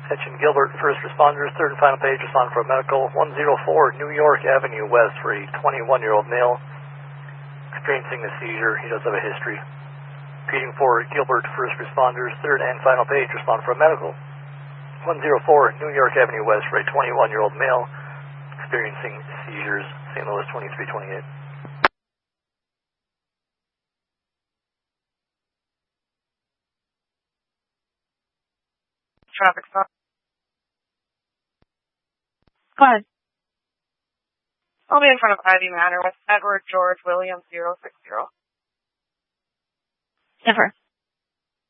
Attention Gilbert, first responders, third and final page, respond for a medical. 104 New York Avenue West for a 21-year-old male experiencing a seizure. He does have a history. Repeating for Gilbert, first responders, third and final page, respond for a medical. 104 New York Avenue West for a 21-year-old male experiencing seizures. St. Louis 2328. Traffic stop. Go ahead. I'll be in front of Ivy Manor with Edward George Williams 060. Never.